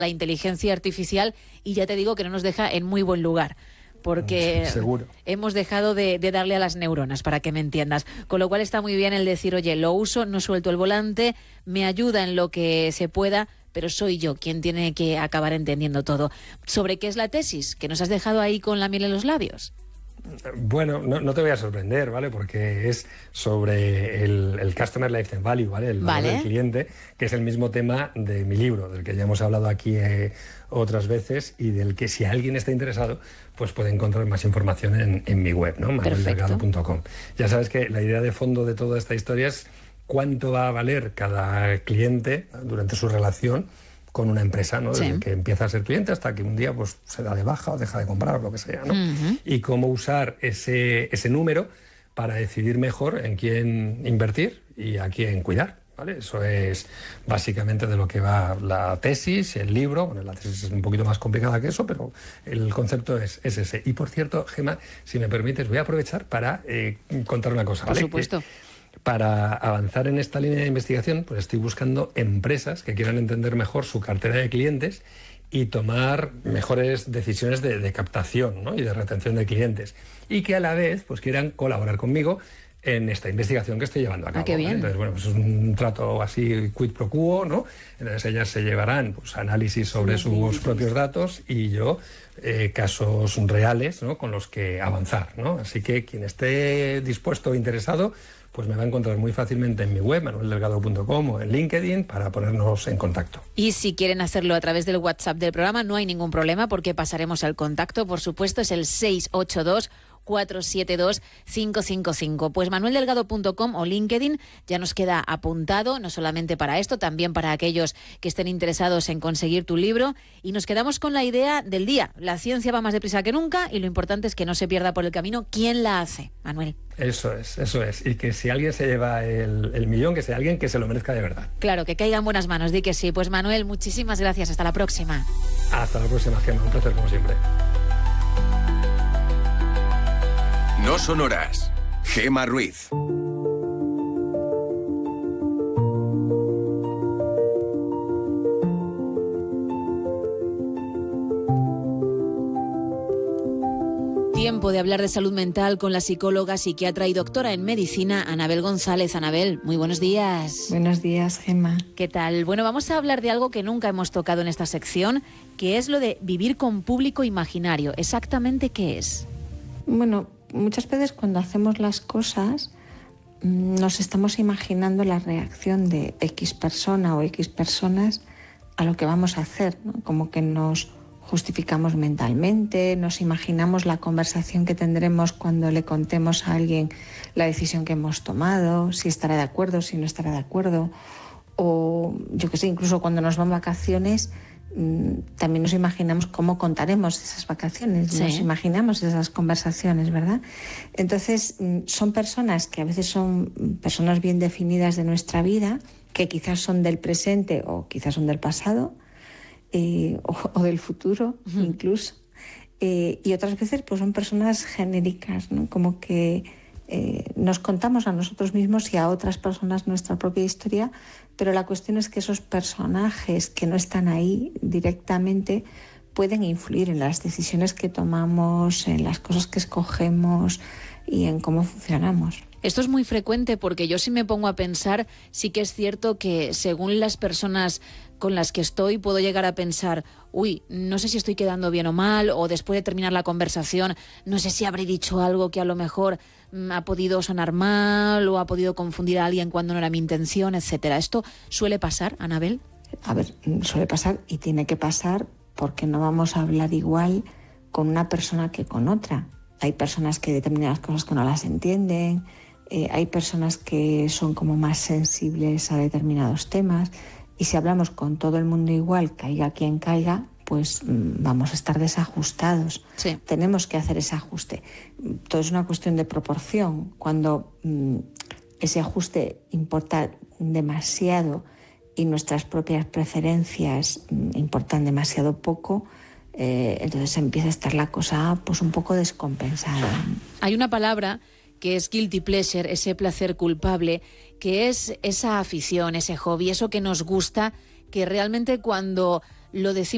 la inteligencia artificial, y ya te digo que no nos deja en muy buen lugar, porque seguro hemos dejado de darle a las neuronas, para que me entiendas. Con lo cual está muy bien el decir, oye, lo uso, no suelto el volante, me ayuda en lo que se pueda, pero soy yo quien tiene que acabar entendiendo todo. ¿Sobre qué es la tesis? Que nos has dejado ahí con la miel en los labios. Bueno, no te voy a sorprender, ¿vale? Porque es sobre el Customer Lifetime Value, ¿vale? El valor del cliente, que es el mismo tema de mi libro, del que ya hemos hablado aquí otras veces, y del que, si alguien está interesado, pues puede encontrar más información en mi web, ¿no? manueldelgado.com. Ya sabes que la idea de fondo de toda esta historia es cuánto va a valer cada cliente durante su relación con una empresa, ¿no? Desde que empieza a ser cliente hasta que un día pues se da de baja o deja de comprar o lo que sea, ¿no? Y cómo usar ese número para decidir mejor en quién invertir y a quién cuidar, ¿vale? Eso es básicamente de lo que va la tesis, el libro. Bueno, la tesis es un poquito más complicada que eso, pero el concepto es ese. Y por cierto, Gemma, si me permites, voy a aprovechar para contar una cosa, ¿vale? Por supuesto. Para avanzar en esta línea de investigación, pues estoy buscando empresas que quieran entender mejor su cartera de clientes y tomar mejores decisiones de captación, ¿no? Y de retención de clientes. Y que a la vez pues quieran colaborar conmigo en esta investigación que estoy llevando a cabo. Qué bien. Entonces, bueno, pues es un trato así quid pro quo, ¿no? Entonces ellas se llevarán pues análisis sobre sus propios datos y yo casos reales, ¿no? Con los que avanzar, ¿no? Así que quien esté dispuesto o interesado, pues me va a encontrar muy fácilmente en mi web, manueldelgado.com, o en LinkedIn, para ponernos en contacto. Y si quieren hacerlo a través del WhatsApp del programa, no hay ningún problema, porque pasaremos al contacto, por supuesto, es el 682-472-555. Pues manueldelgado.com o LinkedIn ya nos queda apuntado, no solamente para esto, también para aquellos que estén interesados en conseguir tu libro. Y nos quedamos con la idea del día. La ciencia va más deprisa que nunca y lo importante es que no se pierda por el camino quién la hace. Manuel. Eso es. Y que si alguien se lleva el millón, que sea alguien que se lo merezca de verdad. Claro, que caiga en buenas manos, di que sí. Pues Manuel, muchísimas gracias. Hasta la próxima. Hasta la próxima, Gemma. Un placer como siempre. No son horas. Gemma Ruiz. Tiempo de hablar de salud mental con la psicóloga, psiquiatra y doctora en medicina, Anabel González. Anabel, muy buenos días. Buenos días, Gemma. ¿Qué tal? Bueno, vamos a hablar de algo que nunca hemos tocado en esta sección, que es lo de vivir con público imaginario. ¿Exactamente qué es? Bueno, muchas veces cuando hacemos las cosas nos estamos imaginando la reacción de X persona o X personas a lo que vamos a hacer, ¿no? Como que nos justificamos mentalmente, nos imaginamos la conversación que tendremos cuando le contemos a alguien la decisión que hemos tomado, si estará de acuerdo, si no estará de acuerdo, o yo qué sé, incluso cuando nos van vacaciones también nos imaginamos cómo contaremos esas vacaciones, nos imaginamos esas conversaciones, ¿verdad? Entonces son personas que a veces son personas bien definidas de nuestra vida, que quizás son del presente o quizás son del pasado, o del futuro incluso, y otras veces pues son personas genéricas, ¿no? Como que nos contamos a nosotros mismos y a otras personas nuestra propia historia, pero la cuestión es que esos personajes que no están ahí directamente pueden influir en las decisiones que tomamos, en las cosas que escogemos y en cómo funcionamos. Esto es muy frecuente porque yo, si me pongo a pensar, sí que es cierto que según las personas con las que estoy puedo llegar a pensar, uy, no sé si estoy quedando bien o mal, o después de terminar la conversación no sé si habré dicho algo que a lo mejor ha podido sonar mal o ha podido confundir a alguien cuando no era mi intención, etcétera. ¿Esto suele pasar, Anabel? A ver, suele pasar y tiene que pasar, porque no vamos a hablar igual con una persona que con otra. Hay personas que determinadas cosas que no las entienden, hay personas que son como más sensibles a determinados temas, y si hablamos con todo el mundo igual, caiga quien caiga, pues vamos a estar desajustados. Sí. Tenemos que hacer ese ajuste. Todo es una cuestión de proporción. Cuando ese ajuste importa demasiado y nuestras propias preferencias importan demasiado poco, entonces empieza a estar la cosa pues un poco descompensada. Hay una palabra que es guilty pleasure, ese placer culpable, que es esa afición, ese hobby, eso que nos gusta, que realmente cuando lo decimos